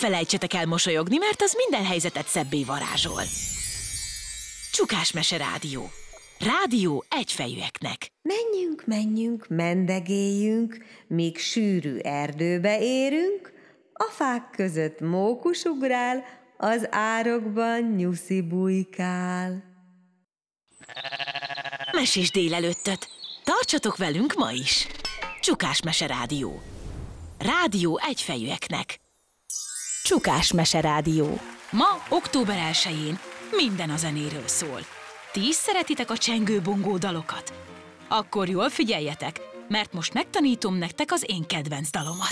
felejtsetek el mosolyogni, mert az minden helyzetet szebbé varázsol. Csukásmese Rádió. Rádió egyfejűeknek. Menjünk, menjünk, mendegéljünk, míg sűrű erdőbe érünk, a fák között mókus ugrál, az árokban nyuszi bujkál. Mesés délelőttöt. Tartsatok velünk ma is. Csukásmese Rádió. Rádió egyfejűeknek. Csukásmese Rádió. Ma, október 1-én minden a zenéről szól. Ti is szeretitek a csengő-bongó dalokat? Akkor jól figyeljetek, mert most megtanítom nektek az én kedvenc dalomat.